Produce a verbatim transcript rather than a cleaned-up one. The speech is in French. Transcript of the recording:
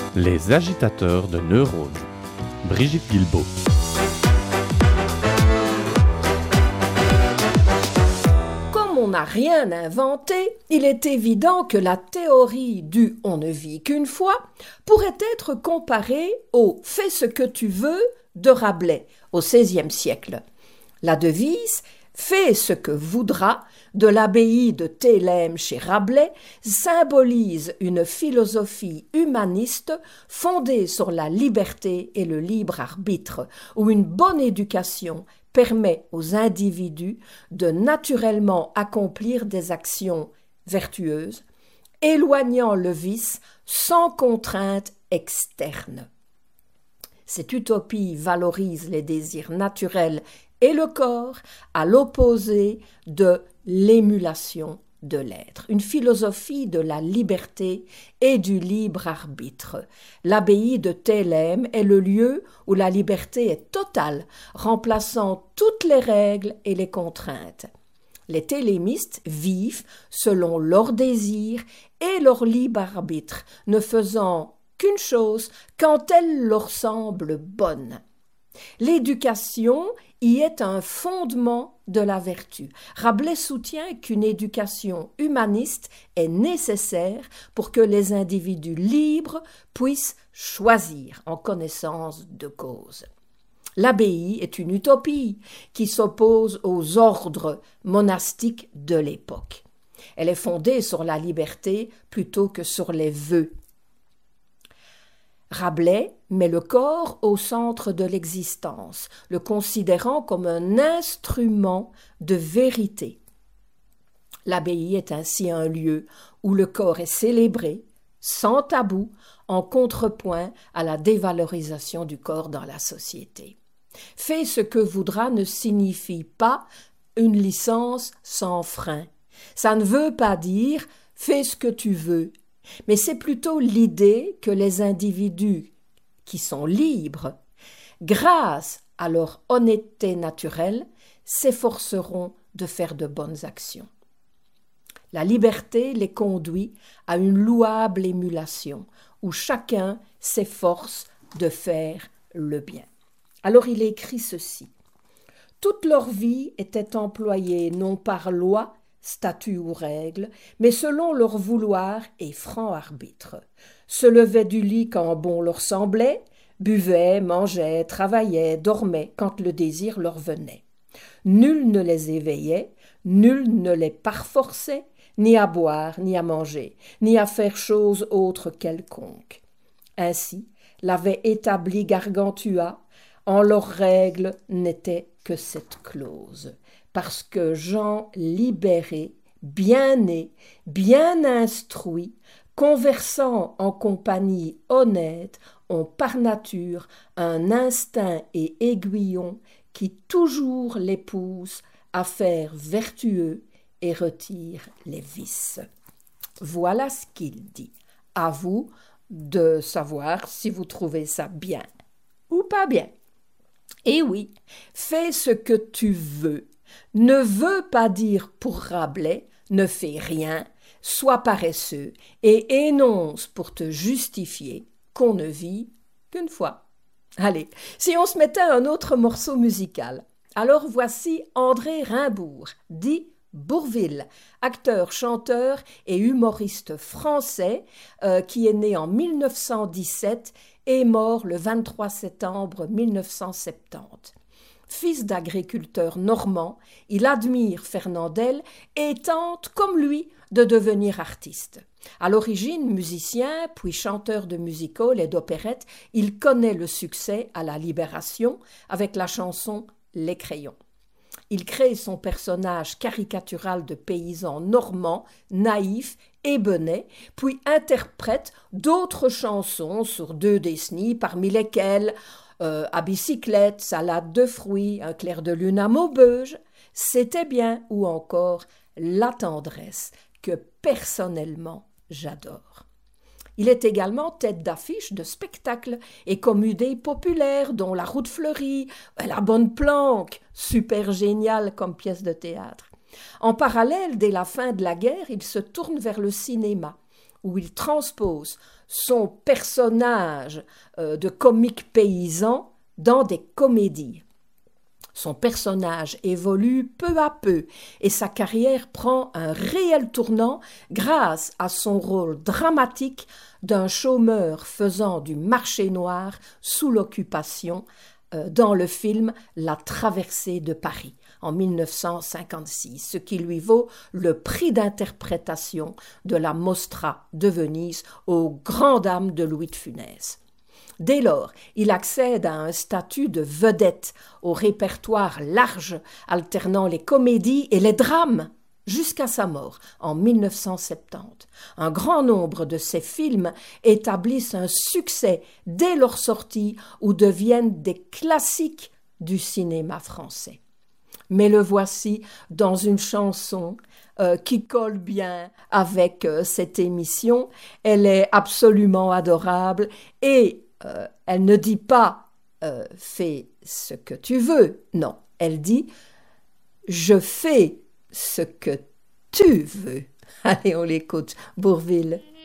Les agitateurs de neurones. Brigitte Guilbeault. Comme on n'a rien inventé, il est évident que la théorie du « on ne vit qu'une fois » pourrait être comparée au « fais ce que tu veux » de Rabelais au seizième siècle. La devise « fais ce que voudras » de l'abbaye de Thélème chez Rabelais symbolise une philosophie humaniste fondée sur la liberté et le libre arbitre, où une bonne éducation permet aux individus de naturellement accomplir des actions vertueuses, éloignant le vice sans contrainte externe. Cette utopie valorise les désirs naturels et le corps à l'opposé de l'émulation de l'être, une philosophie de la liberté et du libre arbitre. L'abbaye de Thélème est le lieu où la liberté est totale, remplaçant toutes les règles et les contraintes. Les thélémistes vivent selon leurs désirs et leur libre arbitre, ne faisant qu'une chose quand elle leur semble bonne. L'éducation y est un fondement de la vertu. Rabelais soutient qu'une éducation humaniste est nécessaire pour que les individus libres puissent choisir en connaissance de cause. L'abbaye est une utopie qui s'oppose aux ordres monastiques de l'époque. Elle est fondée sur la liberté plutôt que sur les vœux. Rabelais met le corps au centre de l'existence, le considérant comme un instrument de vérité. L'abbaye est ainsi un lieu où le corps est célébré, sans tabou, en contrepoint à la dévalorisation du corps dans la société. Fais ce que voudras ne signifie pas une licence sans frein. Ça ne veut pas dire fais ce que tu veux. Mais c'est plutôt l'idée que les individus qui sont libres, grâce à leur honnêteté naturelle, s'efforceront de faire de bonnes actions. La liberté les conduit à une louable émulation, où chacun s'efforce de faire le bien. Alors il écrit ceci. « Toute leur vie était employée non par loi, statut ou règle, mais selon leur vouloir et franc arbitre. Se levaient du lit quand bon leur semblait, buvaient, mangeaient, travaillaient, dormaient quand le désir leur venait. Nul ne les éveillait, nul ne les parforçait, ni à boire, ni à manger, ni à faire chose autre quelconque. Ainsi l'avait établi Gargantua, en leurs règles n'était que cette clause. Parce que gens libérés, bien nés, bien instruits, conversant en compagnie honnête, ont par nature un instinct et aiguillon qui toujours les pousse à faire vertueux et retire les vices. » Voilà ce qu'il dit. À vous de savoir si vous trouvez ça bien ou pas bien. Et oui, fais ce que tu veux. Ne veut pas dire pour Rabelais « ne fais rien, sois paresseux et énonce pour te justifier qu'on ne vit qu'une fois. » Allez, si on se mettait un autre morceau musical. Alors voici André Rimbourg, dit Bourvil, acteur, chanteur et humoriste français euh, qui est né en mille neuf cent dix-sept et mort le vingt-trois septembre mille neuf cent soixante-dix. Fils d'agriculteur normand, il admire Fernandel et tente, comme lui, de devenir artiste. À l'origine musicien, puis chanteur de music-hall et d'opérette, il connaît le succès à la Libération avec la chanson « Les crayons ». Il crée son personnage caricatural de paysan normand, naïf et benet, puis interprète d'autres chansons sur deux décennies, parmi lesquelles Euh, à bicyclette, salade de fruits, un clair de lune à Maubeuge, c'était bien, ou encore la tendresse, que personnellement j'adore. Il est également tête d'affiche de spectacles et comédies populaires, dont La Route fleurie, La Bonne Planque, super génial comme pièce de théâtre. En parallèle, dès la fin de la guerre, il se tourne vers le cinéma, où il transpose son personnage euh, de comique paysan dans des comédies. Son personnage évolue peu à peu et sa carrière prend un réel tournant grâce à son rôle dramatique d'un chômeur faisant du marché noir sous l'occupation euh, dans le film La Traversée de Paris en mille neuf cent cinquante-six, ce qui lui vaut le prix d'interprétation de la Mostra de Venise aux grandes dames de Louis de Funès. Dès lors, il accède à un statut de vedette au répertoire large, alternant les comédies et les drames, jusqu'à sa mort en mille neuf cent soixante-dix. Un grand nombre de ses films établissent un succès dès leur sortie ou deviennent des classiques du cinéma français. Mais le voici dans une chanson euh, qui colle bien avec euh, cette émission. Elle est absolument adorable et Euh, elle ne dit pas euh, « fais ce que tu veux », non, elle dit « je fais ce que tu veux ». Allez, on l'écoute, Bourvil.